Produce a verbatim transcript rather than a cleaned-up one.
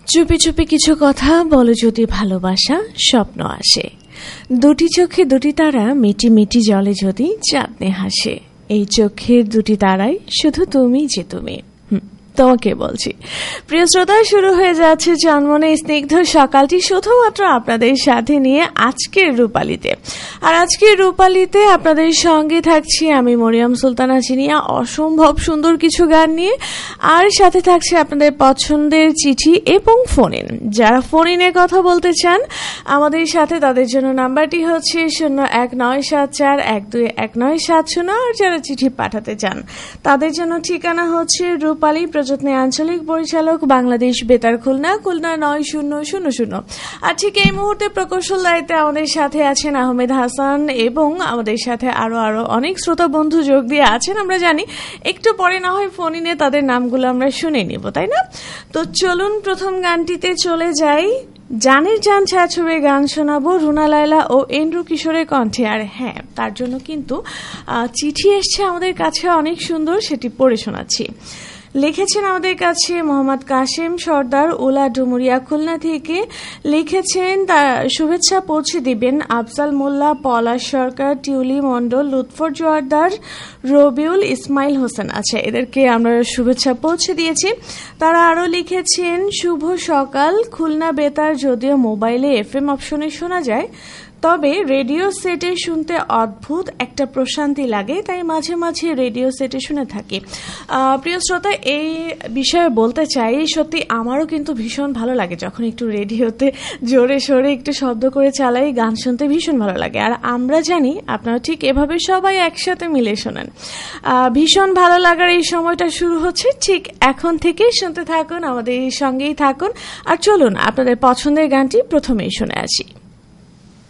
চুপি চুপি কিছু কথা বলো যদি ভালোবাসা স্বপ্ন আসে, দুটি চোখে দুটি তারা মিটি মিটি জলে যদি চাঁদনে হাসে, এই চোখের দুটি তারাই শুধু তুমি যে তুমি। তোমাকে বলছি প্রিয় শ্রোতা, শুরু হয়ে যাচ্ছে জন্মনে স্নিগ্ধ সকালটি শুধুমাত্র আপনাদের সাথে নিয়ে আজকের রূপালীতে। আর আজকের রূপালীতে আপনাদের সঙ্গে থাকছি আমি মরিয়ম সুলতানা চিনিয়া, অসম্ভব সুন্দর কিছু গান নিয়ে। আর সাথে থাকছে আপনাদের পছন্দের চিঠি এবং ফোন ইন। যারা ফোন ইনে কথা বলতে চান আমাদের সাথে, তাদের জন্য নাম্বারটি হচ্ছে শূন্য এক নয় সাত চার এক দুই এক নয় সাত শূন্য। আর যারা চিঠি পাঠাতে চান তাদের জন্য ঠিকানা হচ্ছে রূপালী প্রযত্নে আঞ্চলিক পরিচালক, বাংলাদেশ বেতার, খুলনা খুলনা নয় শূন্য শূন্য শূন্য। আর ঠিক এই মুহূর্তে প্রকৌশল দায়িত্বে আমাদের সাথে আছেন আহমেদ হাসান এবং আমাদের সাথে আরো আরো অনেক শ্রোতা বন্ধু যোগ দিয়ে আছেন। আমরা জানি একটু পরে না হয় ফোন ইনে তাদের নামগুলো আমরা শুনে নিব, তাই না? তো চলুন প্রথম গানটিতে চলে যাই। জানের জান ছায়াছবির গান শোনাবো রুনা লায়লা ও এন্ড্রু কিশোরের কণ্ঠে। আর হ্যাঁ, তার জন্য কিন্তু চিঠি এসছে আমাদের কাছে অনেক সুন্দর, সেটি পড়ে শোনাচ্ছি। লিখেছেন আমাদের কাছে মোহাম্মদ কাশেম সর্দার, ওলা ডুমুরিয়া, খুলনা থেকে। লিখেছেন তার শুভেচ্ছা পৌঁছে দিবেন আফজাল মোল্লা, পলাশ সরকার, টিউলি মণ্ডল, লুৎফর জোয়ারদার, রবিউল, ইসমাইল হোসেন। আচ্ছা, এদেরকে আমরা শুভেচ্ছা পৌঁছে দিয়েছি। তারা আরও লিখেছেন শুভ সকাল, খুলনা বেতার যদিও মোবাইলে এফ এম অপশনে শোনা যায়, তবে রেডিও সেটে শুনতে অদ্ভুত একটা প্রশান্তি লাগে, তাই মাঝে মাঝে রেডিও সেটে শুনে থাকি। প্রিয় শ্রোতা, এই বিষয়ে বলতে চাই, সত্যি আমারও কিন্তু ভীষণ ভালো লাগে যখন একটু রেডিওতে জোরে সোরে একটু শব্দ করে চালাই, গান শুনতে ভীষণ ভালো লাগে। আর আমরা জানি আপনারা ঠিক এভাবে সবাই একসাথে মিলে শোনেন। ভীষণ ভালো লাগার এই সময়টা শুরু হচ্ছে ঠিক এখন থেকে। শুনতে থাকুন, আমাদের সঙ্গেই থাকুন। আর চলুন আপনাদের পছন্দের গানটি প্রথমেই শুনে আসি।